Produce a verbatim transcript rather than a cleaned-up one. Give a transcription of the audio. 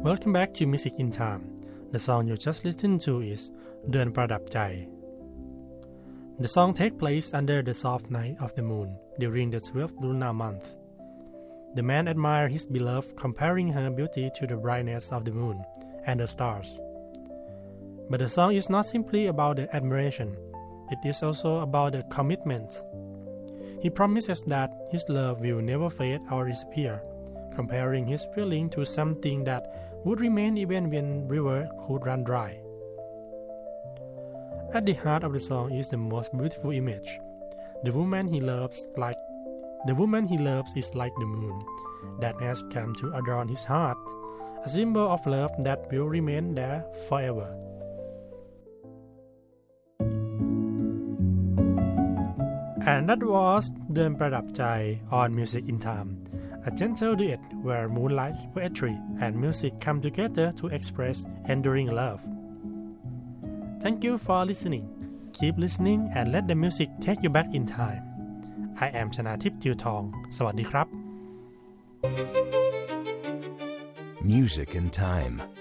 Welcome back to Music in Time. The song you just listened to is เดือนประดับใจ The song takes place under the soft night of the moon during the twelfth lunar month. The man admired his beloved, comparing her beauty to the brightness of the moon and the stars. But the song is not simply about the admiration. It is also about the commitment. He promises that his love will never fade or disappear, comparing his feeling to something that would remain even when river could run dry. At the heart of the song is the most beautiful image. The woman he loves like the woman he loves is like the moon that has come to adorn his heart, a symbol of love that will remain there forever. And that was เดือนประดับใจ on Music in Time, a gentle duet where moonlight, poetry, and music come together to express enduring love. Thank you for listening. Keep listening and let the music take you back in time. I am ชนาทิพย์ ทิวทอง สวัสดีครับ Music in Time